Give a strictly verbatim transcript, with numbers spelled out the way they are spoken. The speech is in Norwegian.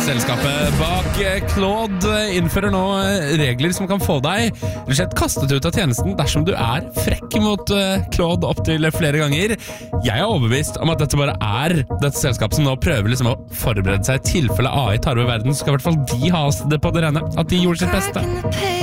Selskapet bak Claude innfører nå regler som kan få deg rett og slett kastet ut av tjenesten dersom du er frekk mot Claude opp til flere ganger. Jeg er overbevist om at dette bare er dette selskapet som nå prøver liksom å forberede seg i tilfelle A I tar over verden, så skal i hvert fall de ha det på det rene at de gjorde sitt beste.